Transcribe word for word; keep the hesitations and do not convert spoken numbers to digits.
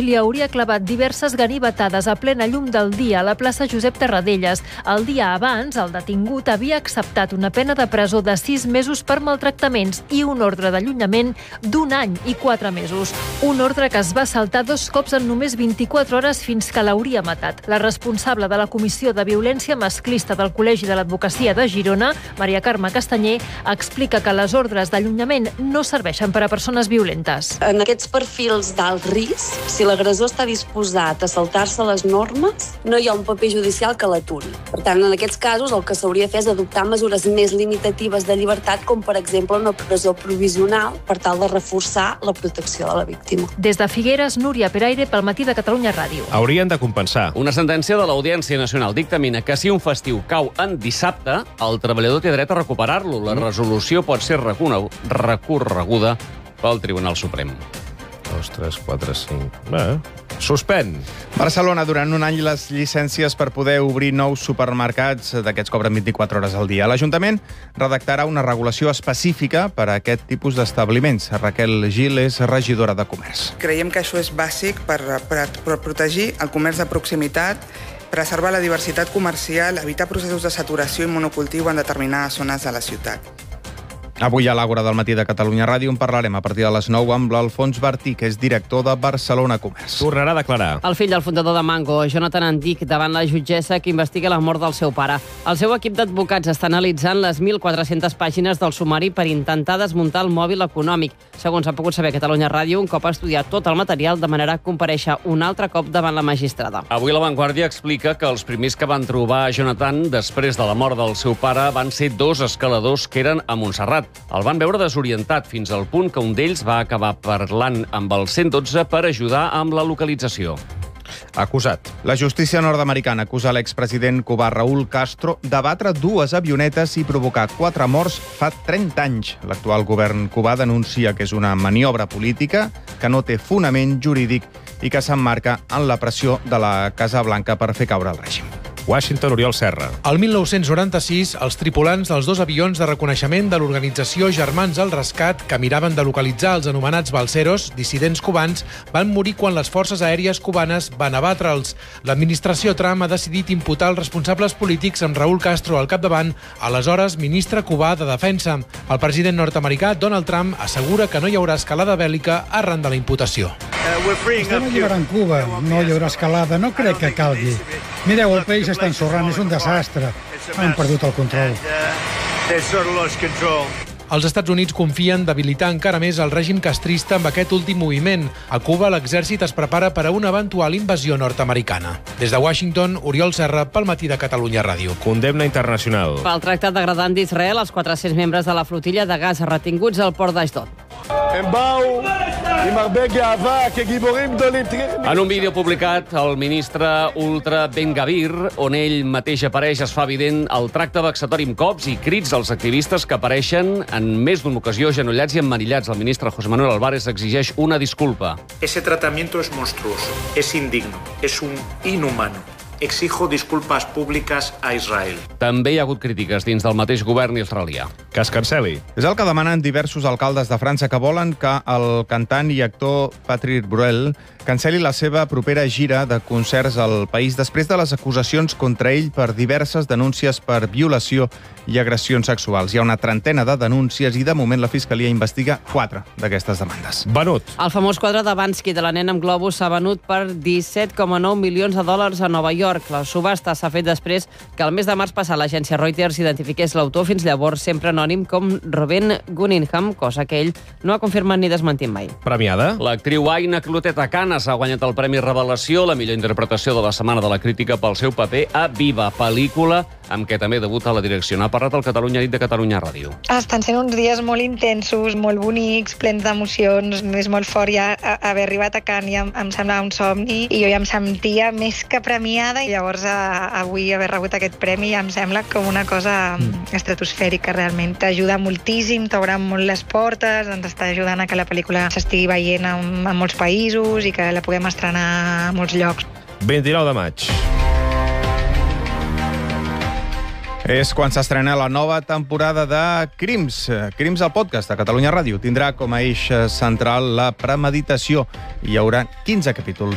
família hauria clavat diverses ganivetades a plena llum del dia a la plaça Josep Tarradellas. El dia abans, el detingut havia acceptat una pena de presó de sis mesos per maltractaments i un ordre d'allunyament d'un any i quatre mesos. Un ordre que es va saltar dos cops en només vint-i-quatre hores fins que l'hauria matat. La responsable de la Comissió de Violència Masclista del Col·legi de l'Advocacia de Girona, Maria Carme Castanyer, explica que les ordres d'allunyament no serveixen per a persones violentes. En aquests perfils d'alt risc, si l'agressor està disposat a saltar-se les normes, no hi ha un paper judicial que l'aturi. Per tant, en aquests casos, el que s'hauria de fer és adoptar mesures més limitatives de llibertat, com per exemple una presó provisional, per tal de reforçar la protecció de la víctima. Des de Figueres, Núria Peraire, pel Matí de Catalunya Ràdio. Haurien de compensar. Una sentència de l'Audiència Nacional dictamina que si un festiu cau en dissabte, el treballador té dret a recuperar-lo. La resolució pot ser recorreguda pel Tribunal Suprem. dos, tres, quatre, cinc... Bé. Suspèn. Barcelona, durant un any les llicències per poder obrir nous supermercats d'aquests cobren vint-i-quatre hores al dia. L'Ajuntament redactarà una regulació específica per a aquest tipus d'establiments. Raquel Gil és regidora de Comerç. Creiem que això és bàsic per, per, per protegir el comerç de proximitat, preservar la diversitat comercial, evitar processos de saturació i monocultiu en determinades zones de la ciutat. Avui a l'Àgora del Matí de Catalunya Ràdio en parlarem a partir de les nou amb l'Alfons Bertí, que és director de Barcelona Comerç. Tornarà a declarar. El fill del fundador de Mango, Jonathan Antic, davant la jutgessa que investiga la mort del seu pare. El seu equip d'advocats està analitzant les mil quatre-centes pàgines del sumari per intentar desmuntar el mòbil econòmic. Segons ha pogut saber Catalunya Ràdio, un cop ha estudiat tot el material, demanarà comparèixer un altre cop davant la magistrada. Avui La Vanguardia explica que els primers que van trobar Jonathan després de la mort del seu pare van ser dos escaladors que eren a Montserrat. El van veure desorientat fins al punt que un d'ells va acabar parlant amb el cent dotze per ajudar amb la localització. Acusat. La justícia nord-americana acusa l'expresident cubà Raúl Castro d'abatre dues avionetes i provocar quatre morts fa trenta anys. L'actual govern cubà denuncia que és una maniobra política que no té fonament jurídic i que s'emmarca en la pressió de la Casa Blanca per fer caure el règim. Washington, Oriol Serra. El mil nou-cents noranta-sis, els tripulants dels dos avions de reconeixement de l'organització Germans al Rescat, que miraven de localitzar els anomenats balseros, dissidents cubans, van morir quan les forces aèries cubanes van abatre'ls. L'administració Trump ha decidit imputar els responsables polítics amb Raúl Castro al capdavant, aleshores ministre cubà de Defensa. El president nord-americà Donald Trump assegura que no hi haurà escalada bèl·lica arran de la imputació. Estem alliberant Cuba, no hi haurà escalada, no crec que calgui. Mireu, el país està ensorrant, és un desastre. Han perdut el control. Els Estats Units confien debilitar encara més el règim castrista amb aquest últim moviment. A Cuba, l'exèrcit es prepara per a una eventual invasió nord-americana. Des de Washington, Oriol Serra, pel Matí de Catalunya Ràdio. Condemna internacional. Pel tractat degradant d'Israel, els quatre-cents membres de la flotilla de gas retinguts al port d'Ashdod. En un vídeo publicat, el ministre Ultra Ben Gavir, on ell mateix apareix, es fa evident el tracte vexatori amb cops i crits dels activistes que apareixen en més d'una ocasió genollats i emmanillats. El ministre José Manuel Álvarez exigeix una disculpa. Ese tratamiento es monstruoso, es indigno, es un inhumano. Exijo disculpas públicas a Israel. També hi ha hagut crítiques dins del mateix govern israelià. Que es canceli. És el que demanen diversos alcaldes de França que volen que el cantant i actor Patrick Bruel canceli la seva propera gira de concerts al país després de les acusacions contra ell per diverses denúncies per violació i agressions sexuals. Hi ha una trentena de denúncies i de moment la Fiscalia investiga quatre d'aquestes demandes. Venut. El famós quadre de Bansky de la nena amb globus s'ha venut per disset coma nou milions de dòlars a Nova York. La subhasta s'ha fet després que el mes de març passat l'agència Reuters identifiqués l'autor, fins llavors sempre anònim, com Robin Gunningham, cosa que ell no ha confirmat ni desmentit mai. Premiada. L'actriu Aina Clotet Canes ha guanyat el Premi Revelació, la millor interpretació de la Setmana de la Crítica pel seu paper a Viva, pel·lícula amb què també debuta la direcció. N'ha parlat el Catalunya Nit de Catalunya Ràdio. Estan sent uns dies molt intensos, molt bonics, plens d'emocions. És molt fort ja haver arribat a Cannes, ja em semblava un somni i jo ja em sentia més que premiada i llavors a, avui haver rebut aquest premi ja em sembla com una cosa estratosfèrica realment. T'ajuda moltíssim, t'obre molt les portes, ens està ajudant a que la pel·lícula s'estigui veient en, en molts països i que la puguem estrenar a molts llocs. vint-i-nou de maig. És quan s'estrena la nova temporada de Crims. Crims, el podcast de Catalunya Ràdio, tindrà com a eix central la premeditació. Hi haurà quinze capítols.